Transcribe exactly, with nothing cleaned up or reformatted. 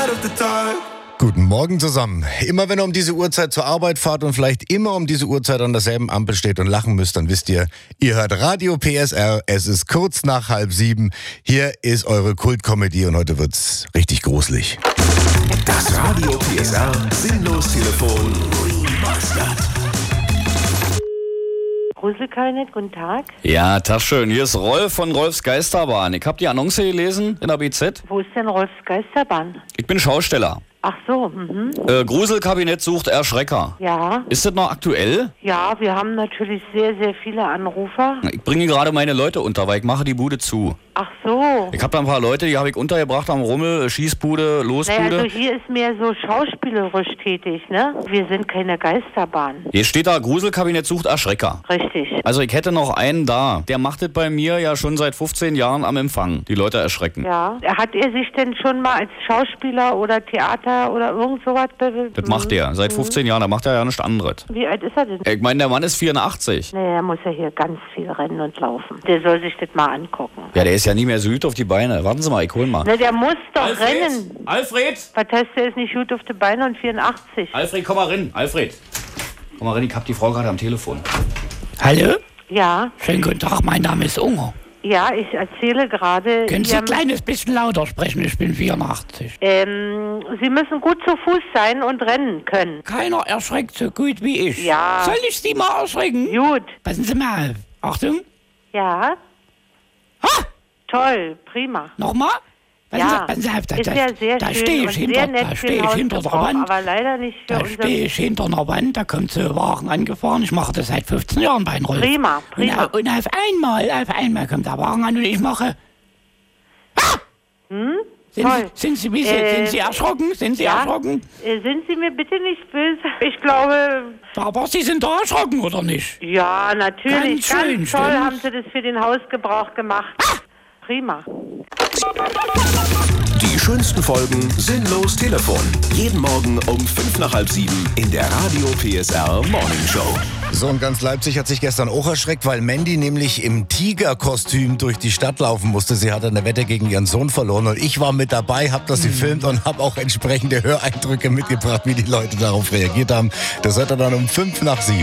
side of the dark. Guten Morgen zusammen. Immer wenn ihr um diese Uhrzeit zur Arbeit fahrt und vielleicht immer um diese Uhrzeit an derselben Ampel steht und lachen müsst, dann wisst ihr, ihr hört Radio P S R. Es ist kurz nach halb sieben. Hier ist eure Kultkomödie und heute wird's richtig gruselig. Das Radio P S R Sinnlos-Telefon Remastered. Gruselkabinett, guten Tag. Ja, Tag schön. Hier ist Rolf von Rolfs Geisterbahn. Ich habe die Annonce gelesen in der B Z. Wo ist denn Rolfs Geisterbahn? Ich bin Schausteller. Ach so, mhm. Äh, Gruselkabinett sucht Erschrecker. Ja. Ist das noch aktuell? Ja, wir haben natürlich sehr, sehr viele Anrufer. Ich bringe gerade meine Leute unter, weil ich mache die Bude zu. Ach so. Ich habe da ein paar Leute, die habe ich untergebracht am Rummel, Schießbude, Losbude. Naja, also hier ist mehr so schauspielerisch tätig, ne? Wir sind keine Geisterbahn. Hier steht da, Gruselkabinett sucht Erschrecker. Richtig. Also ich hätte noch einen da. Der macht das bei mir ja schon seit fünfzehn Jahren am Empfang. Die Leute erschrecken. Ja. Hat er sich denn schon mal als Schauspieler oder Theater oder irgend sowas bewiesen? Das macht er. Seit fünfzehn Jahren. Da macht er ja nichts anderes. Wie alt ist er denn? Ich meine, der Mann ist vierundachtzig. Naja, muss er hier ganz viel rennen und laufen. Der soll sich das mal angucken. Ja, der ist ja nicht mehr so gut auf die Beine. Warten Sie mal, ich hol mal. Na, der muss doch rennen. Alfred! Was heißt, der ist nicht gut auf die Beine und vierundachtzig? Alfred, komm mal rein. Alfred. Komm mal rein, ich hab die Frau gerade am Telefon. Hallo? Ja. Schönen guten Tag, mein Name ist Unger. Ja, ich erzähle gerade... Können Sie Ihrem- ein kleines bisschen lauter sprechen? Ich bin vierundachtzig. Ähm, Sie müssen gut zu Fuß sein und rennen können. Keiner erschreckt so gut wie ich. Ja. Soll ich Sie mal erschrecken? Gut. Passen Sie mal auf. Achtung. Ja. Ha! Toll, prima. Nochmal? Passen Ja, Sie, passen Sie auf. Da, ist da, ja sehr da schön stehe und ich sehr hinter, nett da für stehe den ich hinter der Hausgebrauch, Wand. aber leider nicht für Da unser... stehe ich hinter einer Wand, da kommt so ein Wagen angefahren. Ich mache das seit fünfzehn Jahren bei den Rolf. Prima, prima. Und, und auf einmal, auf einmal kommt der Wagen an und ich mache... Ah! Hm? Sind, Toll. Sie, sind, Sie, wie, Äh, sind Sie erschrocken? Sind Sie ja? erschrocken? Äh, sind Sie mir bitte nicht böse? Ich glaube... Aber Sie sind da erschrocken, oder nicht? Ja, natürlich. Ganz schön, Ganz toll stimmt's? haben Sie das für den Hausgebrauch gemacht. Prima. Die schönsten Folgen Sinnlos Telefon. Jeden Morgen um fünf nach halb sieben in der Radio P S R Morning Show. So, und ganz Leipzig hat sich gestern auch erschreckt, weil Mandy nämlich im Tigerkostüm durch die Stadt laufen musste. Sie hat eine Wette gegen ihren Sohn verloren und ich war mit dabei, habe das gefilmt und habe auch entsprechende Höreindrücke mitgebracht, wie die Leute darauf reagiert haben. Das hört er dann um fünf nach sieben.